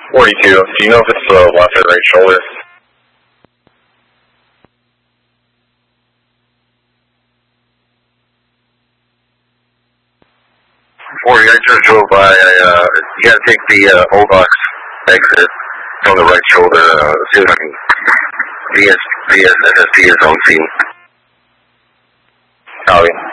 42. Do you know if it's the left or right shoulder? 40. I just drove by. You gotta take the old box exit on the right shoulder. See if I can. VSSD is on scene. Copy.